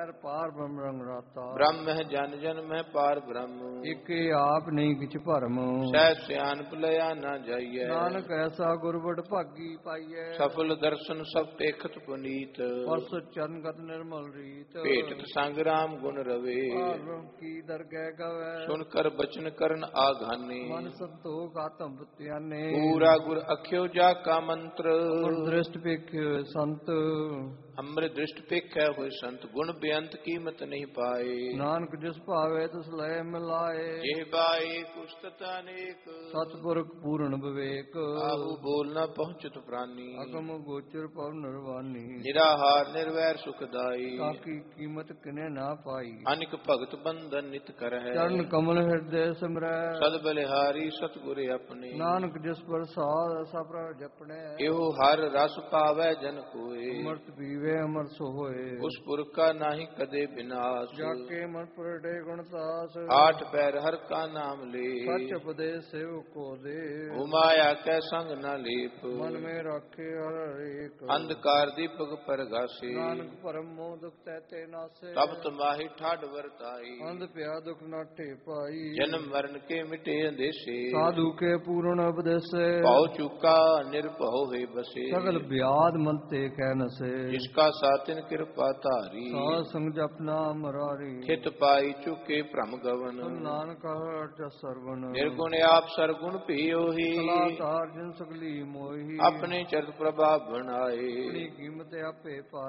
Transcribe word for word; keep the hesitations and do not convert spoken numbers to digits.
ਹਰ ਪਾਰ ਬ੍ਰਹਮ ਰੰਗ ਰਾਤਾ। ਬ੍ਰਹਮ ਹੈ ਜਨ ਜਨ ਮੈਂ ਪਾਰ ਬ੍ਰਹਮ। ਇਕ ਆਪ ਨਹੀਂ ਕਿਛ ਭਰਮ। ਸਹਿ ਸਿਆਣਪ ਲਿਆ ਨਾ ਜਾਈਐ। ਨਾਨਕ ਐਸਾ ਗੁਰਬੜ ਭਾਗੀ ਪਾਈਐ। ਸਫਲ ਦਰਸ਼ਨ ਸਭ ਦੇਖਤ ਪੁਨੀਤ। ਪਰਸ ਚਰਨ ਗਤ ਨਿਰਮਲ ਰੀਤ। ਭੇਟਤ ਸੰਗ ਰਾਮ ਗੁਣ ਰਵੇ। ਭਾਰਮ ਕੀ ਦਰਗਹਿ ਗਵੈ। ਸੁਨ ਕਰ ਬਚਨ ਕਰਨ ਆਘਾਨੇ। ਮਨ ਸੰਤੋਖ ਆਤਮ ਧਿਆਨੇ। ਪੂਰਾ ਗੁਰ ਅਖਿਓ ਜਾ ਕਾ ਮੰਤਰ। ਅਮਰ ਦ੍ਰਿਸ਼ਟ ਵੇਖਿਓ ਸੰਤ। ਅੰਮ੍ਰਿਤ ਦ੍ਰਿਸ਼ਟ ਵੇਖੈ ਹੋਏ ਸੰਤ। ਗੁਣ ਬੇਅੰਤ ਕੀਮਤ ਨਹੀਂ ਪਾਏ। ਨਾਨਕ ਜਿਸ ਭਾਵੇ ਤਿਸ ਲੈ ਮਿਲਾਏ। ਜੇ ਬਾਏ ਕੁਸਤਤ ਅਨੇਕ। ਸਤਿਪੁਰਖ ਪੂਰਨ ਵਿਵੇਕ। ਆਹੂ ਬੋਲ ਨਾ ਪਹੁੰਚਤ ਪ੍ਰਾਨੀ। ਅਗਮ ਗੋਚਰ ਪਵ ਨਿਰਵਾਨੀ। ਨਿਰਾਹਾਰ ਨਿਰਵੈਰ ਸੁਖਦਾਈ। ਤਾਕੀ ਕੀਮਤ ਕਿਨੇ ਨਾ ਪਾਈ। ਅਨਿਕ ਭਗਤ ਬੰਧਨ ਨਿਤ ਕਰਹਿ। ਚਰਨ ਕਮਲ ਹਿਰਦੇ ਸਿਮਰੈ। ਸਦ ਬਲਿਹਾਰੀ ਸਤਿਗੁਰ ਆਪਣੇ। ਨਾਨਕ ਜਿਸ ਪ੍ਰਸਾਦ ਸਪਰ ਜਪਣੈ। ਇਹੋ ਹਰ ਰਸ ਪਾਵੈ ਜਨ ਕੋਏ। ਅੰਮ੍ਰਿਤ ਪੀਵੇ ਅੰਮ੍ਰਿਤ ਸੋਏ। ਉਸ ਪੁਰਖ ਕਾ ਨਾਹੀ ਕਦੇ ਬਿਨਾਸ਼। ਜਾ ਕੇ ਮਨ ਪਰੜੇ ਗੁਣ ਸਾਸ। ਆਠ ਪੈਰ ਹਰ ਕਾ ਨਾਮ ਲੇ। ਸਚ ਉਪਦੇਸ ਸੇਵ ਕੋ ਦੇ। ਹੁਮਾਇਆ ਕੈ ਸੰਗ ਨਾ ਲੀਪ। ਮਨ ਮੇ ਰਾਖੇ ਹਰ ਏਕ। ਅੰਧਕਾਰ ਦੀਪਕ ਪਰਗਾਸੇ। ਨਾਨਕ ਭਰਮ ਮੋਹ ਦੁਖ ਤੈਤੇ ਨਾਸੇ। ਤਬ ਤਮਾਹੀ ਠਾਢ ਵਰਤਾਈ। ਅੰਧ ਪਿਆ ਦੁਖ ਨਾਟੇ ਪਾਈ। ਜਨਮ ਮਰਨ ਕੇ ਮਿਟੇ ਅੰਦੇਸੇ। ਸਾਧੂ ਕੇ ਪੂਰਨ ਉਪਦੇਸੇ। ਭਉ ਚੁਕਾ ਨਿਰਭਉ ਹੋਏ ਬਸੇ। ਸਗਲ ਬਿਆਦ ਮਨ ਤੇ ਕਹਿ ਨਸੇ। ਜਿਸਕਾ ਸਾਤਿਨ ਕਿਰਪਾ ਧਾਰੀ। ਸਾਧ ਸੰਗ ਜਪਨਾ ਮਰਾਰੀ। ਖਿਤ ਪਾਈ ਚੁਕੇ ਭ੍ਰਮ ਗਵਨ। ਨਾਨਕ ਹਰ ਸਰਵਨ। ਨਿਰਗੁਣ ਆਪ ਸਰਗੁਣ ਭੀਓਹੀ। ਸਲਾ ਤਾਰ ਜਿਨ ਸਗਲੀ ਮੋਹੀ। ਆਪਣੇ ਚਰਤ ਪ੍ਰਭਾਵ ਬਣਾਏ। ਆਪਣੀ ਕੀਮਤ ਆਪੇ ਪਾਈ।